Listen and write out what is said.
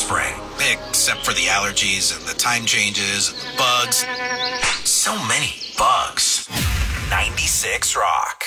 spring, except for the allergies and the time changes and the bugs. So many bugs. 96 Rock.